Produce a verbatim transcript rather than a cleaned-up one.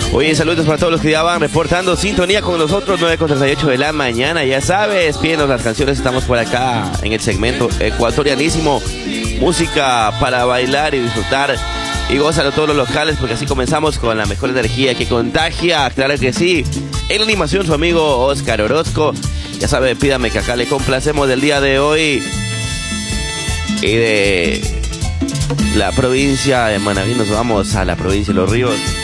Oye, saludos para todos los que ya van reportando sintonía con nosotros, nueve con treinta y ocho de la mañana. Ya sabes, pídenos las canciones, estamos por acá en el segmento ecuatorianísimo. Música para bailar y disfrutar. Y gózalo todos los locales, porque así comenzamos con la mejor energía que contagia. Claro que sí. En la animación, su amigo Oscar Orozco. Ya sabe, pídame que acá le complacemos del día de hoy. Y de la provincia de Manabí nos vamos a la provincia de Los Ríos.